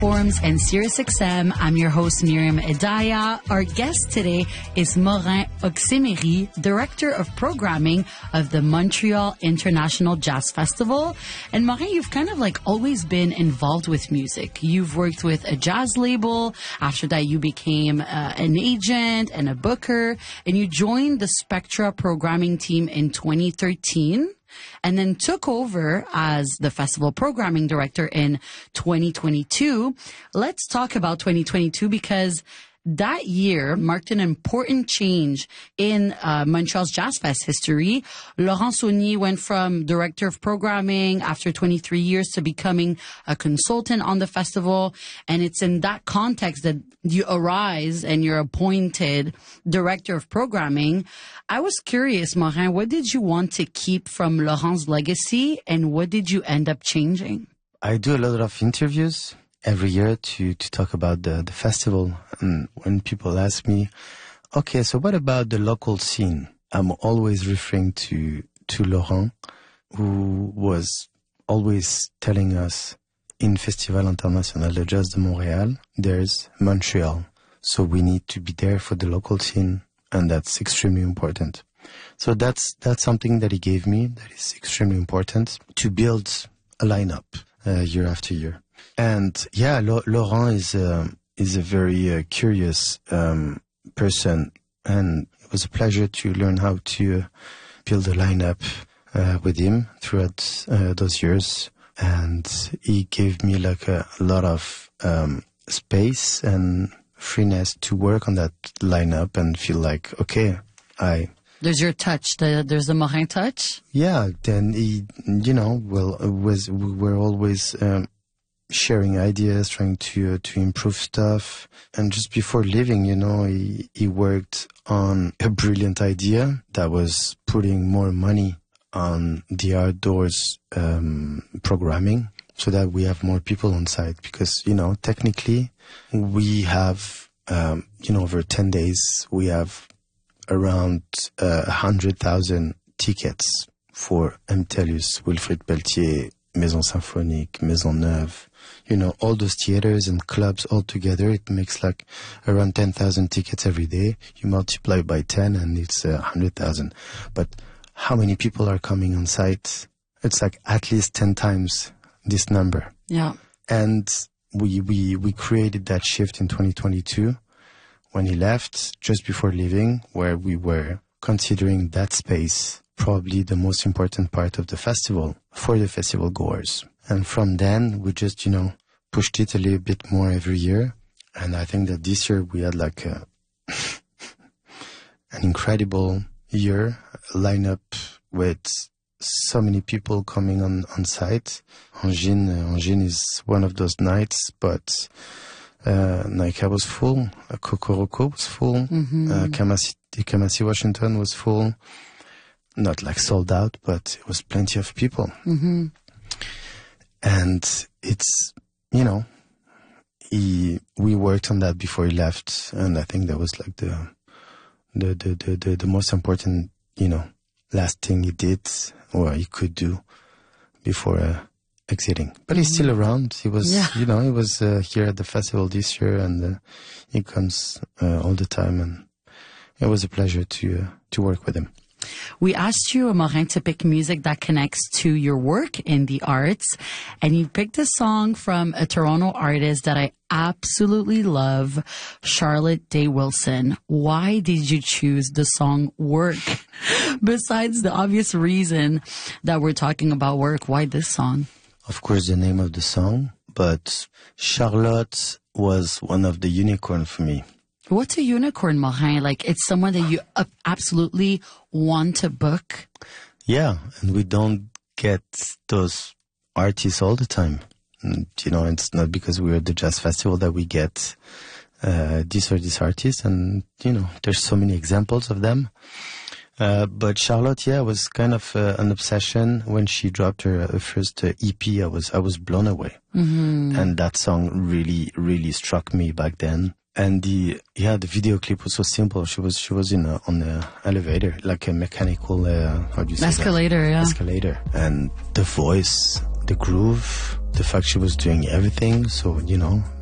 Forums and SiriusXM. I'm your host, Miriam Edaya. Our guest today is Morin Oxemery, Director of Programming of the Montreal International Jazz Festival. And Morin, you've kind of like always been involved with music. You've worked with a jazz label. After that, you became an agent and a booker. And you joined the Spectra programming team in 2013. And then took over as the festival programming director in 2022. Let's talk about 2022 because that year marked an important change in Montreal's Jazz Fest history. Laurent Saunier went from director of programming after 23 years to becoming a consultant on the festival. And it's in that context that you arise and you're appointed director of programming. I was curious, Morin, what did you want to keep from Laurent's legacy and what did you end up changing? I do a lot of interviews every year to talk about the festival. And when people ask me, okay, so what about the local scene? I'm always referring to Laurent, who was always telling us in Festival International de Jazz de Montréal, there's Montreal. So we need to be there for the local scene. And that's extremely important. So that's something that he gave me that is extremely important to build a lineup year after year. And yeah, Laurent is a very curious person, and it was a pleasure to learn how to build a lineup with him throughout those years. And he gave me like a lot of space and freeness to work on that lineup and feel like, okay, There's your touch. There's the Morin touch. Yeah, then he, we were always sharing ideas, trying to improve stuff. And just before leaving, he worked on a brilliant idea that was putting more money on the outdoors programming so that we have more people on site. Because, technically we have, over 10 days, we have around 100,000 tickets for MTELUS, Wilfrid Pelletier, Maison Symphonique, Maison Neuve, all those theaters and clubs all together. It makes like around 10,000 tickets every day. You multiply by 10 and it's 100,000. But how many people are coming on site? It's like at least 10 times this number. Yeah. And we created that shift in 2022 when he left, just before leaving, where we were considering that space probably the most important part of the festival for the festival goers. And from then, we just, pushed it a little bit more every year. And I think that this year we had like an incredible year, a lineup with so many people coming on site. Angine is one of those nights, but Naika was full, Kokoroko was full, Kamasi Washington was full. Not like sold out, but it was plenty of people. Mm-hmm. And it's, we worked on that before he left, and I think that was like the most important, last thing he did or he could do before exiting. But he's still around. He was, he was here at the festival this year, and he comes all the time, and it was a pleasure to work with him. We asked you, Morin, to pick music that connects to your work in the arts, and you picked a song from a Toronto artist that I absolutely love, Charlotte Day Wilson. Why did you choose the song Work? Besides the obvious reason that we're talking about work, why this song? Of course, the name of the song, but Charlotte was one of the unicorn for me. What's a unicorn, Morin? Like, it's someone that you absolutely want to book? Yeah, and we don't get those artists all the time. And, it's not because we're at the jazz festival that we get this or this artist. And, there's so many examples of them. But Charlotte, was kind of an obsession. When she dropped her first EP, I was blown away. Mm-hmm. And that song really, really struck me back then. And the video clip was so simple. She was on the elevator, like a mechanical, how do you say escalator, that? Escalator. And the voice the groove, the fact she was doing everything. So,